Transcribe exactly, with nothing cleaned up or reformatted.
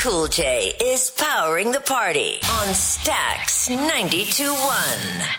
Cool J is powering the party on Stax ninety-two point one.